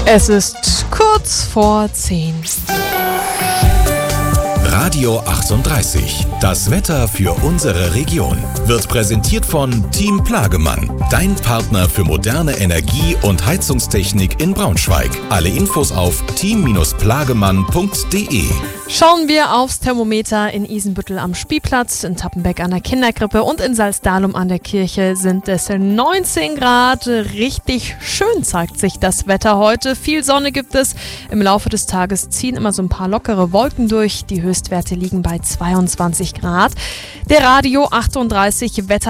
Es ist kurz vor 10. Radio 38, das Wetter für unsere Region, wird präsentiert von Team Plagemann, dein Partner für moderne Energie- und Heizungstechnik in Braunschweig. Alle Infos auf team-plagemann.de. Schauen wir aufs Thermometer. In Isenbüttel am Spielplatz, in Tappenbeck an der Kinderkrippe und in Salzdalum an der Kirche sind es 19 Grad. Richtig schön zeigt sich das Wetter heute. Viel Sonne gibt es. Im Laufe des Tages ziehen immer so ein paar lockere Wolken durch. Die Höchstwerte liegen bei 22 Grad. Der Radio 38 Wetter